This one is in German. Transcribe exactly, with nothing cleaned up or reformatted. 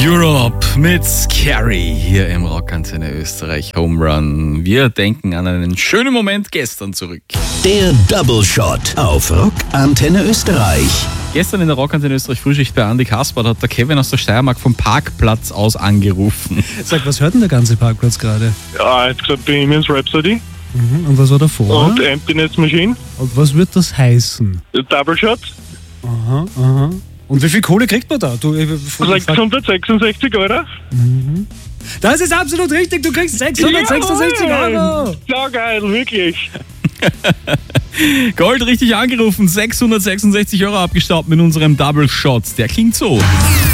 Europe mit Scary hier im Rockantenne Österreich Home Run. Wir denken an einen schönen Moment gestern zurück. Der Double Shot auf Rockantenne Österreich. Gestern in der Rockantenne Österreich Frühschicht bei Andi Kaspert hat der Kevin aus der Steiermark vom Parkplatz aus angerufen. Sag, was hört denn der ganze Parkplatz gerade? Ja, jetzt gesagt Bohemian Rhapsody Mhm. Und was war davor? und Emptiness Machine, Und was wird das heißen? Double Shot, Aha, aha. Und wie viel Kohle kriegt man da? Du, äh, bevor du fragst- sechshundertsechsundsechzig Euro. das ist absolut richtig, du kriegst sechshundertsechsundsechzig Euro. Ja, geil, wirklich. Gold richtig angerufen, sechshundertsechsundsechzig Euro abgestaubt mit unserem Double Shot. Der klingt so.